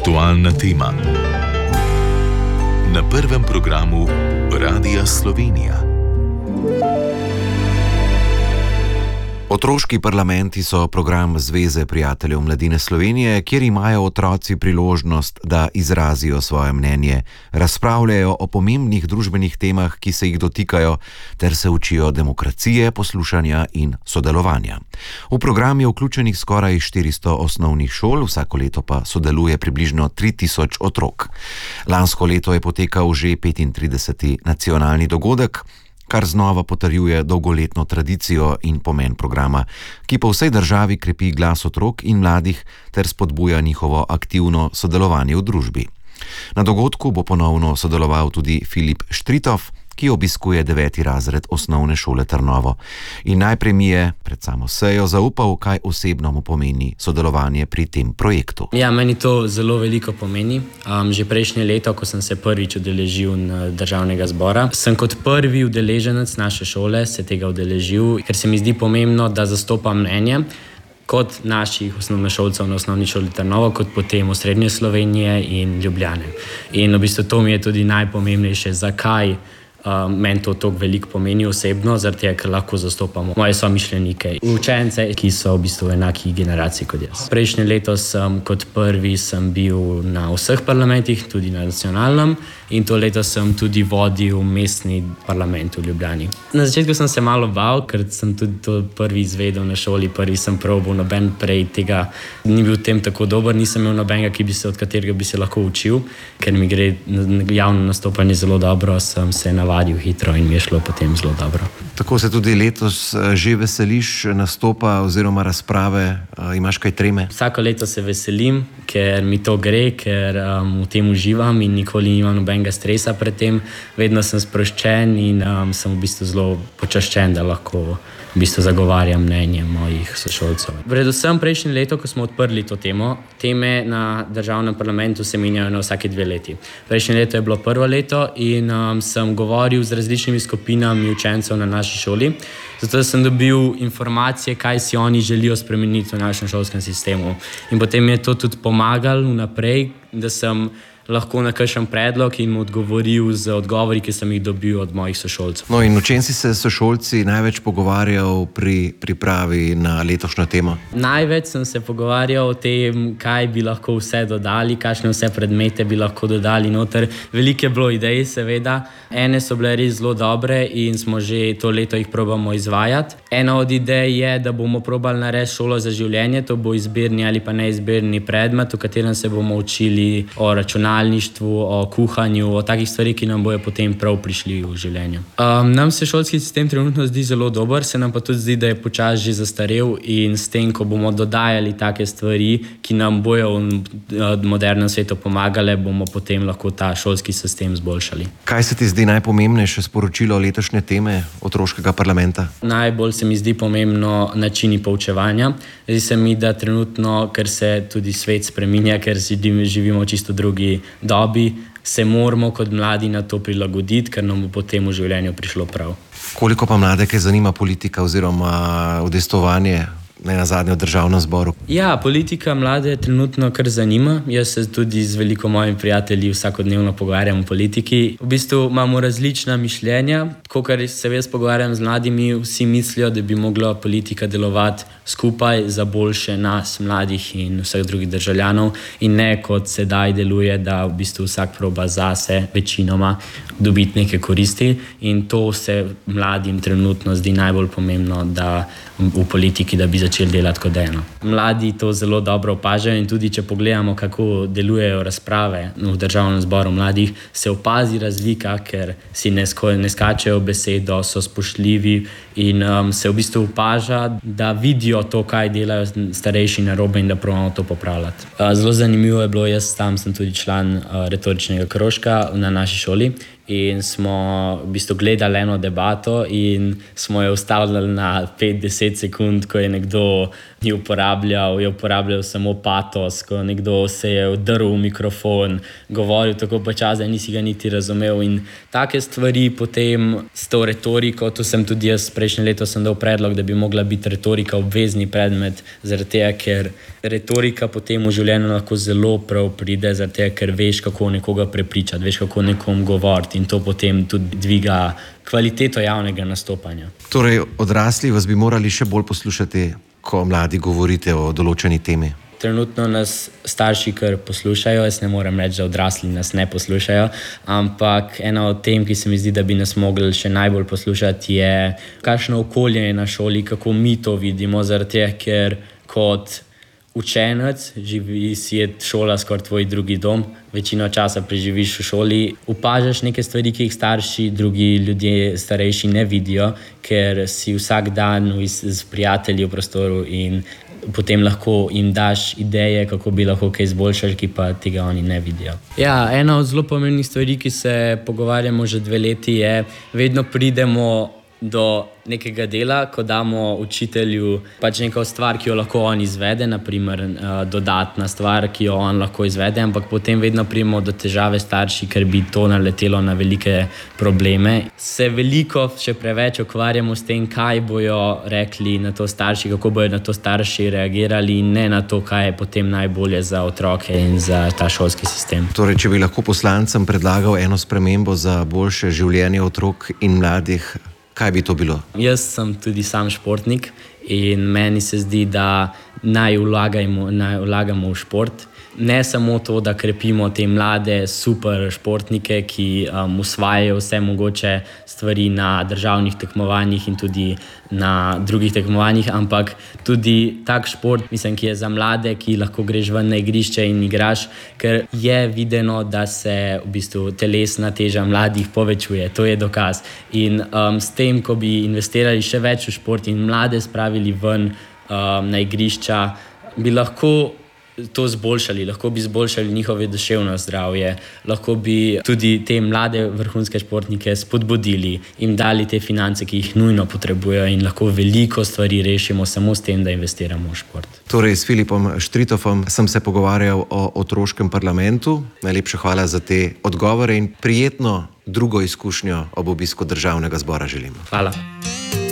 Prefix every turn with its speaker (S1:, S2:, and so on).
S1: Aktualna tema. Na prvem programu Radia Slovenija.
S2: Otroški parlamenti so program Zveze prijateljev mladine Slovenije, kjer imajo otroci priložnost, da izrazijo svoje mnenje, razpravljajo o pomembnih družbenih temah, ki se jih dotikajo, ter se učijo demokracije, poslušanja in sodelovanja. V program je vključenih skoraj 400 osnovnih šol, vsako leto pa sodeluje približno 3000 otrok. Lansko leto je potekal že 35. nacionalni dogodek, kar znova potrjuje dolgoletno tradicijo in pomen programa, ki po vsej državi krepi glas otrok in mladih ter spodbuja njihovo aktivno sodelovanje v družbi. Na dogodku bo ponovno sodeloval tudi Filip Štritov, ki obiskuje 9. razred osnovne šole Trnovo. In najprej mi je pred samo sejo zaupal, kaj osebno mu pomeni sodelovanje pri tem projektu.
S3: Ja, meni to zelo veliko pomeni. Že prejšnje leto, ko sem se prvič udeležil državnega zbora, sem kot prvi udeleženec naše šole se tega udeležil, ker se mi zdi pomembno, da zastopam mnenje kot naših osnovnošolcev na osnovni šoli Trnovo, kot potem v srednje Slovenije in Ljubljane. In v bistvu to mi je tudi najpomembnejše, zakaj meni to toliko veliko pomeni osebno, zaradi tega, ker lahko zastopamo moje somišljenike, učence, ki so v bistvu enakih generacij kot jaz. Prejšnje leto sem kot prvi bil na vseh parlamentih, tudi na nacionalnem, in to leto sem tudi vodil mestni parlament v Ljubljani. Na začetku sem se malo bal, ker sem tudi to prvi izvedel na šoli, prvi sem probal, noben prej tega ni bil tem tako dober, nisem imel nobenega, od katerega bi se lahko učil, ker mi gre javno nastopanje zelo dobro, sem se navadil hitro in mi je šlo potem zelo dobro.
S2: Tako se tudi letos že veseliš nastopa oziroma razprave, imaš kaj treme?
S3: Vsako leto se veselim, ker mi to gre, ker v tem uživam in nikoli nimam nobenega stresa pred tem. Vedno sem sproščen in sem v bistvu zelo počaščen, da lahko v bistvu zagovarjam mnenje mojih sošolcev. Predvsem prejšnje leto, ko smo odprli to temo, teme na državnem parlamentu se menjajo na vsake 2 leti. Prejšnje leto je bilo prvo leto in sem govoril z različnimi skupinami učencev na naši šoli, zato sem dobil informacije, kaj si oni želijo spremeniti v našem šolskem sistemu. In potem mi je to tudi pomagalo vnaprej, da sem lahko na kakšen predlog in mu odgovoril z odgovori, ki sem jih dobil od mojih sošolcev.
S2: No, in o čem si se sošolci največ pogovarjal pri pripravi na letošnjo temo?
S3: Največ sem se pogovarjal o tem, kaj bi lahko vse dodali, kakšne vse predmete bi lahko dodali noter. Veliko je bilo idej, seveda. Ene so bile res zelo dobre in smo že to leto jih probamo izvajati. Ena od idej je, da bomo probali narediti šolo za življenje. To bo izbirni ali pa neizbirni predmet, v katerem se bomo učili o računalništvu, o kuhanju, o takih stvarih, ki nam bojo potem prav prišli v življenju. Nam se šolski sistem trenutno zdi zelo dober, se nam pa tudi zdi, da je počasi že zastarel in s tem, ko bomo dodajali take stvari, ki nam bojo v modernem svetu pomagale, bomo potem lahko ta šolski sistem zboljšali.
S2: Kaj se ti zdi najpomembnejše sporočilo letošnje teme otroškega parlamenta?
S3: Najbolj se mi zdi pomembno načini poučevanja. Zdi se mi, da trenutno, ker se tudi svet spreminja, ker živimo v čisto drugi dobi, se moramo kot mladi na to prilagoditi, ker nam bo potem v življenju prišlo prav.
S2: Koliko pa mlade, kaj zanima politika oziroma udejstvovanje, ne nazadnje v državnem zboru? Ja,
S3: politika mlade trenutno kar zanima. Jaz se tudi z veliko mojimi prijatelji vsakodnevno pogovarjam o politiki. V bistvu imamo različna mišljenja. Ko se jaz pogovarjam z mladimi, vsi mislijo, da bi mogla politika delovati skupaj za boljše nas, mladih in vseh drugih državljanov, in ne kot sedaj deluje, da v bistvu vsak proba zase večinoma dobiti neke koristi. In to se mladim trenutno zdi najbolj pomembno, da v politiki, da bi začeli delati kot eno. Mladi to zelo dobro opažajo in tudi, če pogledamo, kako delujejo razprave v državnem zboru mladih, se opazi razlika, ker si ne skačejo besedo, so spoštljivi in se v bistvu opaža, da vidijo to, kaj delajo starejši narobe in da probamo to popravljati. Zelo zanimivo je bilo, jaz sam sem tudi član retoričnega krožka na naši šoli in smo v bistvu gledali eno debato in smo jo ustavljali na 5-10 sekund, ko je nekdo je uporabljal samo patos, ko nekdo se je vdrl v mikrofon, govoril tako počasi, da nisi ga niti razumel in take stvari potem s to retoriko, to sem tudi jaz prejšnje leto sem dal predlog, da bi mogla biti retorika obvezni predmet, zaradi tega, ker retorika potem v življenju lahko zelo prav pride, zaradi tega, ker veš, kako nekoga prepričati, veš, kako nekom govoriti in to potem tudi dviga kvaliteto javnega nastopanja.
S2: Torej, odrasli vas bi morali še bolj poslušati, ko mladi govorite o določeni temi.
S3: Trenutno nas starši kar poslušajo, jaz ne morem reči, da odrasli nas ne poslušajo, ampak ena od tem, ki se mi zdi, da bi nas mogli še najbolj poslušati, je kakšno okolje je na šoli, kako mi to vidimo, zaradi tega, ker kot učenec je šola skoraj tvoj drugi dom, večino časa preživiš v šoli, opažaš neke stvari, ki jih starši, drugi ljudje starejši ne vidijo, ker si vsak dan s prijatelji v prostoru in potem lahko jim daš ideje, kako bi lahko kaj izboljšali, ki pa tega oni ne vidijo. Ja, ena od zelo pomembnih stvari, ki se pogovarjamo že 2 leti, je, vedno pridemo do nekega dela, ko damo učitelju pač neko stvar, ki jo lahko on izvede, naprimer dodatna stvar, ki jo on lahko izvede, ampak potem vedno pridemo do težave starši, ker bi to naletelo na velike probleme. Se veliko, še preveč ukvarjamo s tem, kaj bojo rekli na to starši, kako bojo na to starši reagirali in ne na to, kaj je potem najbolje za otroke in za ta šolski sistem.
S2: Torej, če bi lahko poslancem predlagal eno spremembo za boljše življenje otrok in mladih, kaj bi to bilo?
S3: Jaz sem tudi sam športnik in meni se zdi, da naj vlagamo v šport. Ne samo to, da krepimo te mlade super športnike, ki osvajajo vse mogoče stvari na državnih tekmovanjih in tudi na drugih tekmovanjih, ampak tudi tak šport, mislim, ki je za mlade, ki lahko greš ven na igrišče in igraš, ker je videno, da se v bistvu telesna teža mladih povečuje, to je dokaz. In s tem, ko bi investirali še več v šport in mlade spravili ven na igrišča, bi lahko to zboljšali, lahko bi zboljšali njihove duševno zdravje, lahko bi tudi te mlade vrhunske športnike spodbudili, jim dali te finance, ki jih nujno potrebujejo in lahko veliko stvari rešimo samo s tem, da investiramo v šport.
S2: Torej, s Filipom Štritofom sem se pogovarjal o otroškem parlamentu. Najlepša hvala za te odgovore in prijetno drugo izkušnjo ob obisku Državnega zbora želim.
S3: Hvala.